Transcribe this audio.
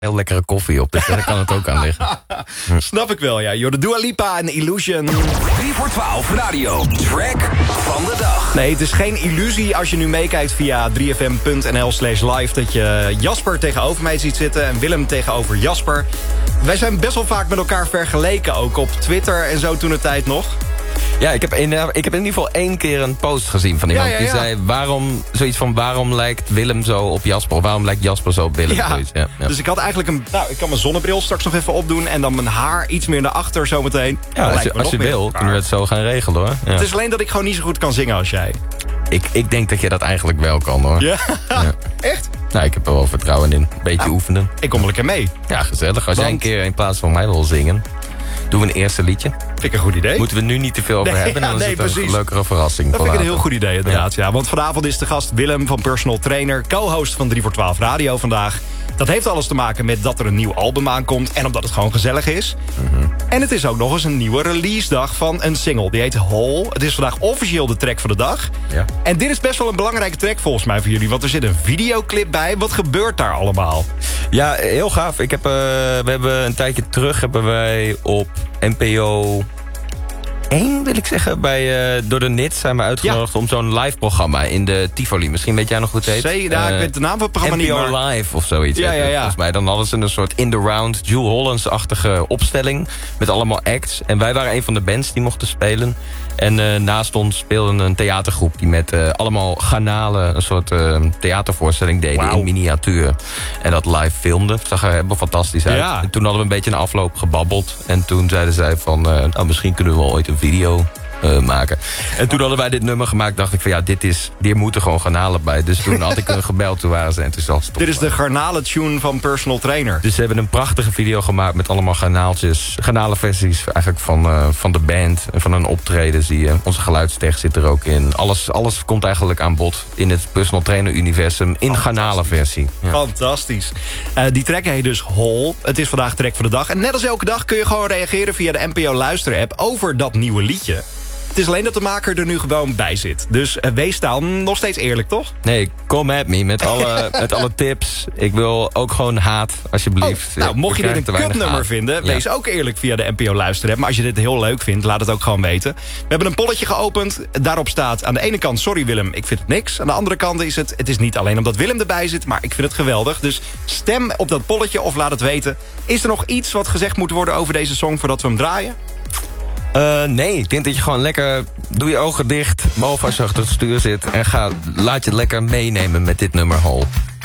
heel lekkere koffie op, dus daar kan het ook aan liggen. Snap ik wel, ja. You're the Dua Lipa en Illusion. 3 voor 12 radio. Track van de dag. Nee, het is geen illusie als je nu meekijkt via 3fm.nl/live... dat je Jasper tegenover mij ziet zitten en Willem tegenover Jasper. Wij zijn best wel vaak met elkaar vergeleken, ook op Twitter en zo toen de tijd nog. Ja, ik heb in ieder geval 1 keer een post gezien van iemand die zei... waarom lijkt Willem zo op Jasper? Of waarom lijkt Jasper zo op Willem? Ja. Ja. Dus ik had eigenlijk ik kan mijn zonnebril straks nog even opdoen... en dan mijn haar iets meer naar achter zometeen. Ja, als je wil, kunnen we het zo gaan regelen, hoor. Ja. Het is alleen dat ik gewoon niet zo goed kan zingen als jij. Ik denk dat je dat eigenlijk wel kan, hoor. Ja? Echt? Nou, ik heb er wel vertrouwen in. Beetje oefenen. Ik kom wel een keer mee. Ja, gezellig. Als jij een keer in plaats van mij wil zingen... doen we een eerste liedje. Vind ik een goed idee. Moeten we nu niet te veel over hebben. Dan is het precies. een leukere verrassing. Dat vind ik een heel goed idee, inderdaad. Ja. Want vanavond is de gast Willem van Personal Trainer... co-host van 3 voor 12 Radio vandaag. Dat heeft alles te maken met dat er een nieuw album aankomt... en omdat het gewoon gezellig is. En het is ook nog eens een nieuwe releasedag van een single. Die heet Hole. Het is vandaag officieel de track van de dag. Ja. En dit is best wel een belangrijke track volgens mij voor jullie... want er zit een videoclip bij. Wat gebeurt daar allemaal? Ja, heel gaaf. We hebben een tijdje terug op NPO 1, wil ik zeggen, door de NIT zijn we uitgenodigd om zo'n live programma in de Tivoli. Misschien weet jij nog hoe het heet? Ik weet de naam van het programma NPO niet, maar... Live of zoiets. Ja. Volgens mij. Dan hadden ze een soort in-the-round, Jules Hollands-achtige opstelling met allemaal acts. En wij waren een van de bands die mochten spelen. En naast ons speelde een theatergroep die met allemaal garnalen een soort theatervoorstelling deden in miniatuur. En dat live filmde. Het zag er helemaal fantastisch uit. Ja. En toen hadden we een beetje een afloop gebabbeld. En toen zeiden zij van, misschien kunnen we wel ooit een video maken. En toen hadden wij dit nummer gemaakt, dacht ik van hier moeten gewoon garnalen bij. Dus toen had ik hun gebeld, toen waren ze enthousiast. Dit is de garnalen-tune van Personal Trainer. Dus ze hebben een prachtige video gemaakt met allemaal garnaaltjes. Garnalenversies eigenlijk van de band en van hun optreden. Zie je. Onze geluidstech zit er ook in. Alles komt eigenlijk aan bod in het Personal Trainer universum in garnalenversie. Ja. Fantastisch. Die track heet dus Hole. Het is vandaag track van de dag. En net als elke dag kun je gewoon reageren via de NPO Luister-app over dat nieuwe liedje. Het is alleen dat de maker er nu gewoon bij zit. Dus wees dan nog steeds eerlijk, toch? Nee, come at me met alle tips. Ik wil ook gewoon haat, alsjeblieft. Mocht je dit een kutnummer vinden... wees ook eerlijk via de NPO Luister-app. Maar als je dit heel leuk vindt, laat het ook gewoon weten. We hebben een polletje geopend. Daarop staat aan de ene kant... sorry Willem, ik vind het niks. Aan de andere kant is het is niet alleen omdat Willem erbij zit... maar ik vind het geweldig. Dus stem op dat polletje of laat het weten. Is er nog iets wat gezegd moet worden over deze song... voordat we hem draaien? Nee, ik denk dat je gewoon lekker... doe je ogen dicht, behalve als je achter het stuur zit... en laat je lekker meenemen met dit nummer Hole.